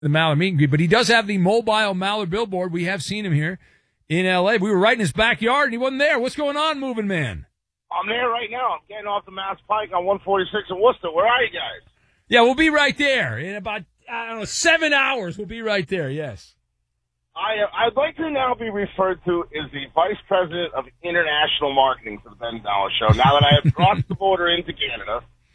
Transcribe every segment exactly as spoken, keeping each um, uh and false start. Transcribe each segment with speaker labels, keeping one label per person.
Speaker 1: the Maller meet and greet, but he does have the mobile Maller billboard. We have seen him here in L A. We were right in his backyard, and he wasn't there. What's going on, Moving Man?
Speaker 2: I'm there right now. I'm getting off the Mass Pike on one forty-six in Worcester. Where are you guys?
Speaker 1: Yeah, we'll be right there. In about, I don't know, seven hours, we'll be right there, yes.
Speaker 2: I, I'd like to now be referred to as the Vice President of International Marketing for the Ben Dollar Show. Now that I have crossed the border into Canada,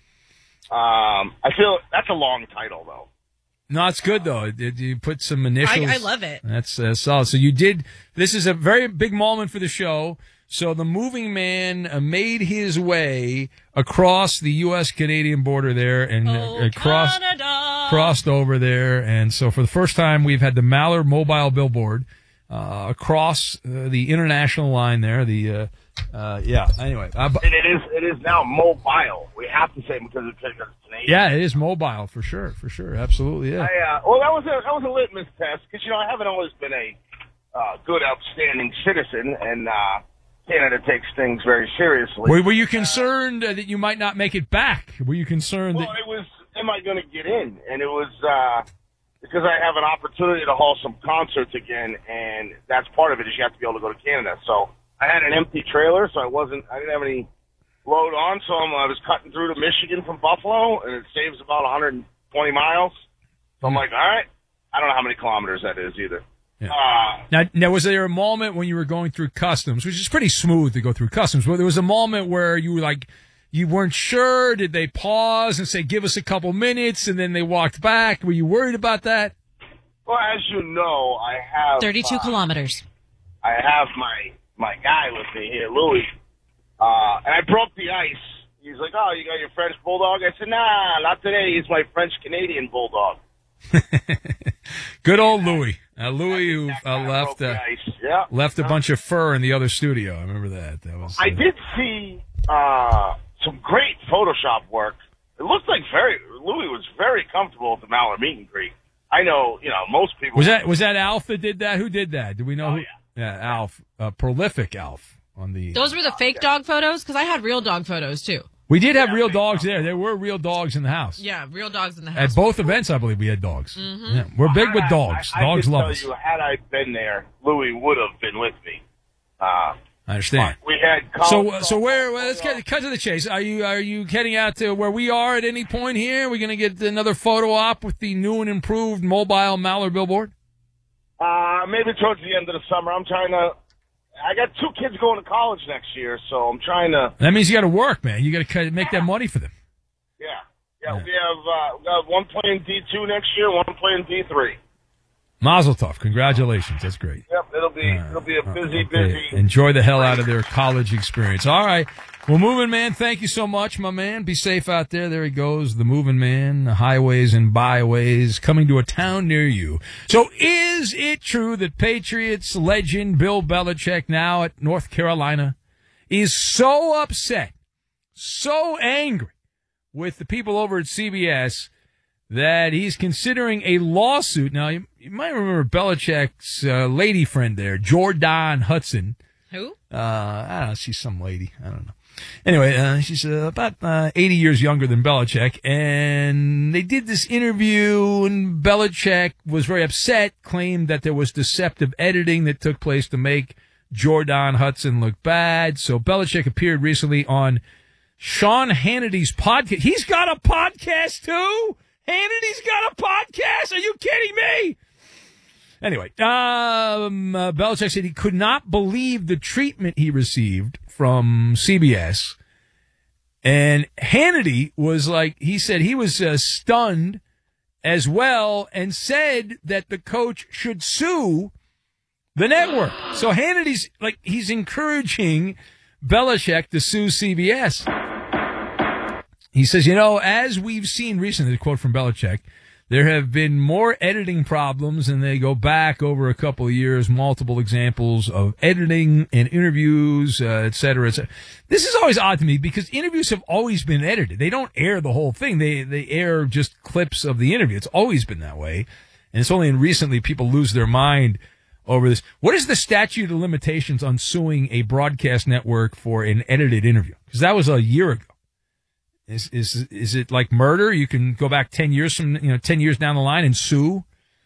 Speaker 2: um, I feel that's a long title, though.
Speaker 1: No, it's good, though. Did you put some initials?
Speaker 3: I, I love it.
Speaker 1: That's uh, solid. So you did, this is a very big moment for the show. So the Moving Man uh, made his way across the U S Canadian border there and
Speaker 3: oh,
Speaker 1: uh, crossed, crossed over there. And so for the first time, we've had the Maller mobile billboard uh, across uh, the international line there. The uh, uh, yeah. Anyway, uh,
Speaker 2: it is it is now mobile. We have to say it because it's Canadian.
Speaker 1: Yeah, it is mobile for sure, for sure, absolutely. Yeah.
Speaker 2: I, uh, well, that was a that was a litmus test because you know I haven't always been a uh, good, outstanding citizen, and uh, Canada takes things very seriously.
Speaker 1: Were, were you concerned uh, that you might not make it back? Were you concerned?
Speaker 2: Well,
Speaker 1: that...
Speaker 2: it was. Am I going to get in? And it was uh, because I have an opportunity to haul some concerts again, and that's part of it. Is you have to be able to go to Canada. So I had an empty trailer, so I wasn't. I didn't have any load on, so I'm, I was cutting through to Michigan from Buffalo, and it saves about one hundred twenty miles. So I'm like, all right. I don't know how many kilometers that is either.
Speaker 1: Yeah.
Speaker 2: Uh,
Speaker 1: now, now, was there a moment when you were going through customs, which is pretty smooth to go through customs, but there was a moment where you were like, you weren't sure? Did they pause and say, give us a couple minutes, and then they walked back? Were you worried about that?
Speaker 2: Well, as you know, I have...
Speaker 3: thirty-two
Speaker 2: uh,
Speaker 3: kilometers.
Speaker 2: I have my, my guy with me here, Louis, uh, and I broke the ice. He's like, oh, you got your French Bulldog? I said, nah, not today. He's my French-Canadian Bulldog.
Speaker 1: Good old Louis. Uh, Louis, who uh, left uh,
Speaker 2: yeah.
Speaker 1: left a bunch of fur in the other studio. I remember that. That was. Uh,
Speaker 2: I did see uh, some great Photoshop work. It looked like very Louis was very comfortable at the Maller meet and greet. I know, you know, most people.
Speaker 1: Was that was that Alf that did that? Who did that? Do we know?
Speaker 2: Oh,
Speaker 1: who?
Speaker 2: yeah.
Speaker 1: yeah, Alf, uh, prolific Alf on the.
Speaker 3: Those were the fake dog photos? Because I had real dog photos, too.
Speaker 1: We did have real dogs there. There were real dogs in the house.
Speaker 3: Yeah, real dogs in the house.
Speaker 1: At both events, I believe we had dogs.
Speaker 3: Mm-hmm.
Speaker 1: Yeah, we're big with dogs.
Speaker 2: I, I,
Speaker 1: dogs
Speaker 2: I
Speaker 1: love
Speaker 2: tell
Speaker 1: us.
Speaker 2: you, had I been there, Louis would have been with me. Uh,
Speaker 1: I understand.
Speaker 2: We had
Speaker 1: so, uh, so where? Well, let's get cut to the chase. Are you are you heading out to where we are at any point here? Are we going to get another photo op with the new and improved mobile Maller billboard?
Speaker 2: Uh, maybe towards the end of the summer. I'm trying to. I got two kids going to college next year, so I'm trying to.
Speaker 1: That means you got to work, man. You got to make that money for them.
Speaker 2: Yeah, yeah. yeah. We have uh, we got one playing D two next year, one playing D three.
Speaker 1: Mazel tov. Congratulations. That's great.
Speaker 2: Yep, it'll be
Speaker 1: uh,
Speaker 2: it'll be a busy,
Speaker 1: okay.
Speaker 2: busy.
Speaker 1: Enjoy the hell out of their college experience. All right. Well, Moving Man, thank you so much, my man. Be safe out there. There he goes, the Moving Man, the highways and byways coming to a town near you. So is it true that Patriots legend Bill Belichick, now at North Carolina, is so upset, so angry with the people over at C B S that he's considering a lawsuit? Now, you, you might remember Belichick's uh, lady friend there, Jordan Hudson.
Speaker 3: Who?
Speaker 1: Uh, I don't know. She's some lady. I don't know. Anyway, uh, she's uh, about uh, eighty years younger than Belichick, and they did this interview, and Belichick was very upset, claimed that there was deceptive editing that took place to make Jordan Hudson look bad. So Belichick appeared recently on Sean Hannity's podcast. He's got a podcast, too? Hannity's got a podcast? Are you kidding me? Anyway, um, uh, Belichick said he could not believe the treatment he received from C B S. And Hannity was like, he said he was uh, stunned as well, and said that the coach should sue the network. So Hannity's like, he's encouraging Belichick to sue C B S. He says, you know, as we've seen recently, a quote from Belichick, there have been more editing problems, and they go back over a couple of years, multiple examples of editing and interviews, uh, et cetera, et cetera. This is always odd to me because interviews have always been edited. They don't air the whole thing. They, they air just clips of the interview. It's always been that way. And it's only in recently people lose their mind over this. What is the statute of limitations on suing a broadcast network for an edited interview? Because that was a year ago. Is is is it like murder? You can go back ten years from you know ten years down the line and sue